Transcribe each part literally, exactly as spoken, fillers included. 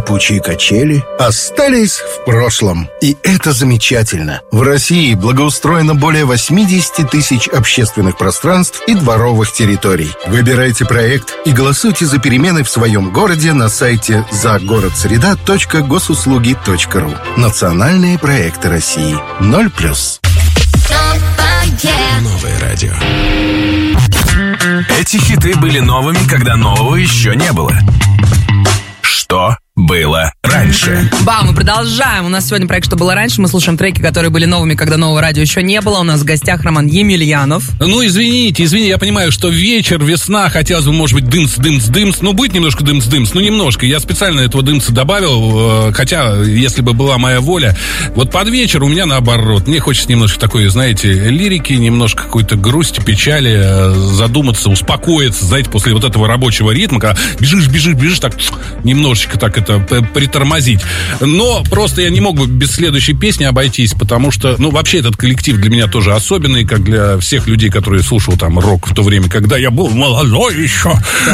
скрипучие качели остались в прошлом. И это замечательно. В России благоустроено более восемьдесят тысяч общественных пространств и дворовых территорий. Выбирайте проект и голосуйте за перемены в своем городе на сайте загородсреда точка госуслуги точка ру. Национальные проекты России. Ноль плюс. Новое радио. Эти хиты были новыми, когда нового еще не было. Что было раньше? Ба, мы продолжаем. У нас сегодня проект «Что было раньше». Мы слушаем треки, которые были новыми, когда нового радио еще не было. У нас в гостях Роман Емельянов. Ну, извините, извините, я понимаю, что вечер, весна, хотелось бы, может быть, дымс, дымс, дымс. Ну, будет немножко дымс, дымс, ну, немножко. Я специально этого дымса добавил, хотя, если бы была моя воля. Вот под вечер у меня наоборот. Мне хочется немножко такой, знаете, лирики, немножко какой-то грусти, печали, задуматься, успокоиться, знаете, после вот этого рабочего ритма, когда бежишь, бежишь, бежишь, так немножечко так это притормозить. Но просто я не мог бы без следующей песни обойтись, потому что, ну, вообще этот коллектив для меня тоже особенный, как для всех людей, которые слушал там рок в то время, когда я был молодой еще.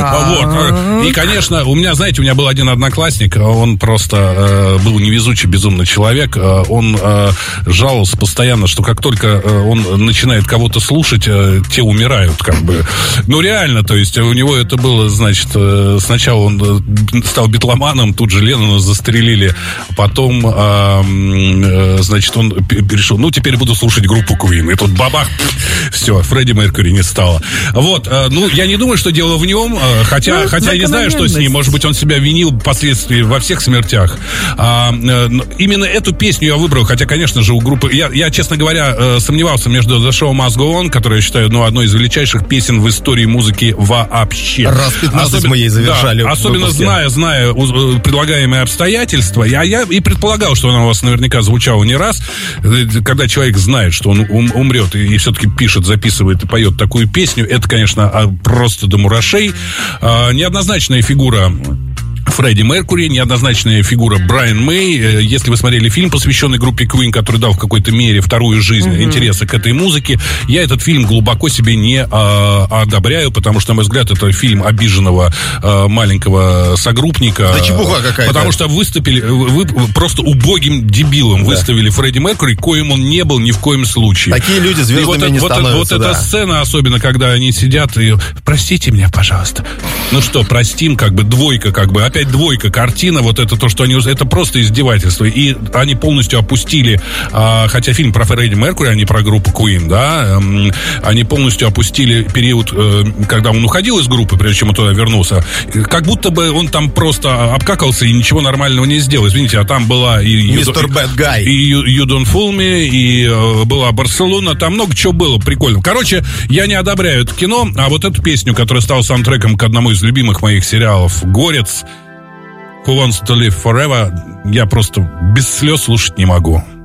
Вот. И, конечно, у меня, знаете, у меня был один одноклассник, он просто э, был невезучий, безумный человек. Он э, жаловался постоянно, что как только он начинает кого-то слушать, э, те умирают, как бы. Ну, реально, то есть у него это было, значит, э, сначала он стал битломаном, тут же Леннона застрелили, потом, э, э, значит, он перешел, ну, теперь буду слушать группу Queen, и тут бабах, все, Фредди Меркьюри не стало. Вот, э, ну, я не думаю, что дело в нем, э, хотя, ну, хотя я не знаю, что с ним, может быть, он себя винил впоследствии во всех смертях. А, э, именно эту песню я выбрал, хотя, конечно же, у группы, я, я честно говоря, э, сомневался между The Show Must Go On, которую я считаю, ну, одной из величайших песен в истории музыки вообще. Раз пятнадцать особенно, мы ей завершали. Да, особенно выпуске. зная, зная предлагаемые обстоятельства, я, я и предполагал, что она у вас наверняка звучала не раз, когда человек знает, что он ум, умрет и, и все-таки пишет, записывает и поет такую песню, это, конечно, просто до мурашей. А, неоднозначная фигура Фредди Меркьюри, неоднозначная фигура Брайан Мэй. Если вы смотрели фильм, посвященный группе Queen, который дал в какой-то мере вторую жизнь mm-hmm. интереса к этой музыке, я этот фильм глубоко себе не а, одобряю, потому что, на мой взгляд, это фильм обиженного а, маленького согруппника. Да чепуха какая-то. Потому что выступили, вы просто убогим дебилом да. выставили Фредди Меркьюри, коим он не был ни в коем случае. Такие люди звездами вот, не вот, становятся. Вот да. эта сцена, особенно, когда они сидят и простите меня, пожалуйста. Ну что, простим, как бы двойка, как бы опять двойка, картина, вот это то, что они... Это просто издевательство. И они полностью опустили, а, хотя фильм про Фредди Меркьюри, а не про группу Queen, да, эм, они полностью опустили период, э, когда он уходил из группы, прежде чем он туда вернулся. Как будто бы он там просто обкакался и ничего нормального не сделал. Извините, а там была и... мистер Bad Guy. И You, you Don't Fool Me, и э, была Барселона, там много чего было прикольно. Короче, я не одобряю это кино, а вот эту песню, которая стала саундтреком к одному из любимых моих сериалов «Горец», Who Wants to Live Forever, я просто без слез слушать не могу.